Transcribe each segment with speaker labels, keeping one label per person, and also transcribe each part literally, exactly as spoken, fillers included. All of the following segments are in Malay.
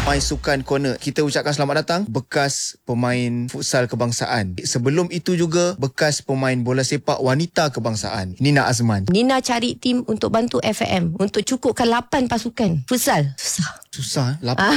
Speaker 1: My Sukan Corner. Kita ucapkan selamat datang bekas pemain futsal kebangsaan. Sebelum itu juga bekas pemain bola sepak wanita kebangsaan, Nina Azman.
Speaker 2: Nina cari tim untuk bantu F A M untuk cukupkan lapan pasukan futsal. Susah.
Speaker 1: Susah eh? lapan.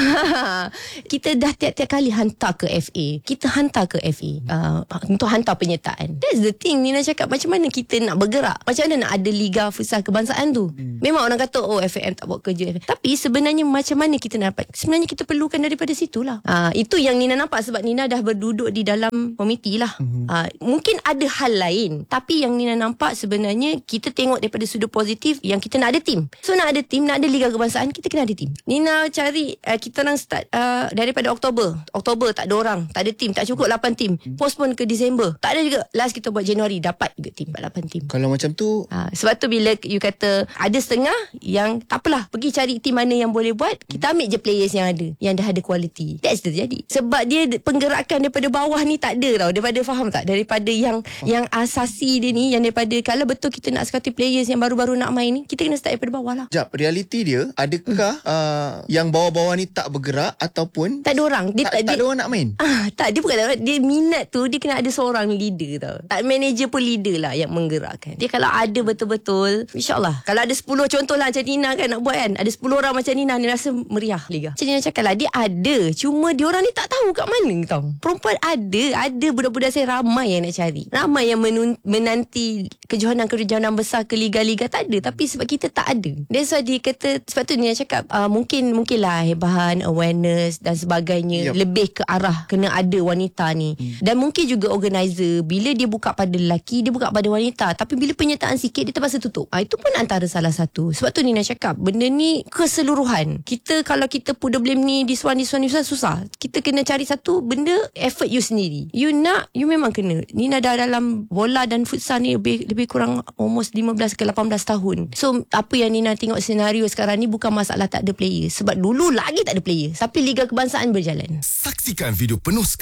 Speaker 2: Kita dah tiap-tiap kali hantar ke F A. Kita hantar ke F A uh, untuk hantar penyertaan. That's the thing. Nina cakap, macam mana kita nak bergerak? Macam mana nak ada liga futsal kebangsaan tu? Hmm. Memang orang kata, oh F A M tak buat kerja. Tapi sebenarnya macam mana kita nak dapat? Sebenarnya kita perlukan daripada situlah. Uh, itu yang Nina nampak sebab Nina dah berduduk di dalam komiti lah. Hmm. Uh, mungkin ada hal lain. Tapi yang Nina nampak sebenarnya kita tengok daripada sudut positif yang kita nak ada tim. So nak ada tim, nak ada liga kebangsaan, kita kena ada tim. Nina cari, uh, kita orang start uh, daripada Oktober. Oktober tak ada orang, tak ada tim, tak cukup lapan tim. Postpone ke Disember, tak ada juga. Last kita buat Januari, dapat juga tim, lapan tim.
Speaker 1: Kalau macam tu,
Speaker 2: uh, sebab tu bila you kata ada setengah yang tak apalah, pergi cari tim mana yang boleh buat, kita ambil je players yang ada, yang dah ada quality. That's terjadi. Sebab dia penggerakan daripada bawah ni tak ada tau. Daripada, faham tak? Daripada yang oh. yang asasi dia ni, yang daripada kalau betul kita nak scouting players yang baru-baru nak main ni, kita kena start daripada bawah lah.
Speaker 1: Jap, realiti dia adakah hmm. uh, yang bawah-bawah ni tak bergerak ataupun
Speaker 2: tak ada orang? Dia
Speaker 1: tak,
Speaker 2: tak,
Speaker 1: tak
Speaker 2: dia,
Speaker 1: ada orang nak main?
Speaker 2: Ah, tak, dia bukan tak, dia minat tu, dia kena ada seorang leader tau. Tak, manager pun leader lah yang menggerakkan. Dia kalau ada betul-betul, insyaAllah. Kalau ada sepuluh contoh lah macam Nina kan nak buat kan, ada sepuluh orang macam Nina, ni rasa meriah liga. Macam Nina cakap lah, dia ada, cuma dia orang ni tak tahu kat mana tau. Perempuan ada, ada budak-budak saya ramai yang nak cari. Ramai yang menun- menanti kejohanan-kejohanan besar ke liga-liga, tak ada. Tapi sebab kita tak ada. That's why dia kata, sebab tu Nina cakap, uh, mungkin mungkin lah hebahan, awareness dan sebagainya, yep. lebih ke arah kena ada wanita ni. Hmm. Dan mungkin juga organizer, bila dia buka pada lelaki, dia buka pada wanita. Tapi bila penyertaan sikit, dia terpaksa tutup. Ah, itu pun antara salah satu. Sebab tu Nina cakap, benda ni keseluruhan. Kita kalau kita put the blame ni, this one, this one, this one, susah. Kita kena cari satu benda, effort you sendiri. You nak, you memang kena. Nina dah dalam bola dan futsal ni lebih, lebih kurang almost lima belas ke lapan belas tahun. So, apa yang Nina tengok senario sekarang ni bukan masalah tak ada player. Sebab dulu lagi tak ada player. Tapi Liga Kebangsaan berjalan.
Speaker 3: Saksikan video penuh